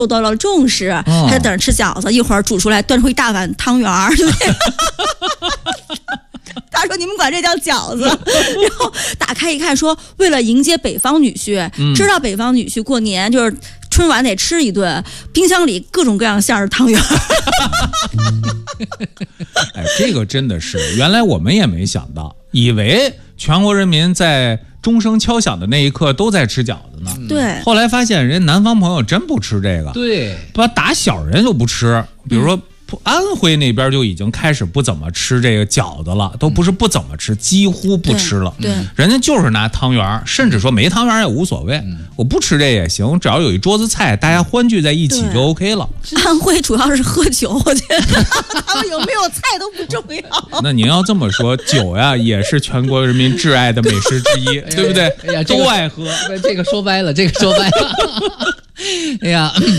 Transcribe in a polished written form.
受到了重视，他就等着吃饺子，一会儿煮出来端出一大碗汤圆儿。他说：“你们管这叫饺子？”然后打开一看，说为了迎接北方女婿，知道北方女婿过年就是春晚得吃一顿，冰箱里各种各样馅儿的汤圆。 哎，这个真的是，原来我们也没想到，以为全国人民在钟声敲响的那一刻都在吃饺子呢。 对， 后来发现人南方朋友真不吃这个， 对， 不打小人就不吃，比如说。安徽那边就已经开始不怎么吃这个饺子了，都不是不怎么吃，几乎不吃了。 对， 人家就是拿汤圆，甚至说没汤圆也无所谓，我不吃这也行，只要有一桌子菜，大家欢聚在一起就 OK 了。 安徽主要是喝酒，我觉得他们有没有菜都不重要。 那您要这么说，酒呀也是全国人民挚爱的美食之一，对不对？ 哎呀， 都爱喝。 这个说歪了，这个说歪了。哎呀。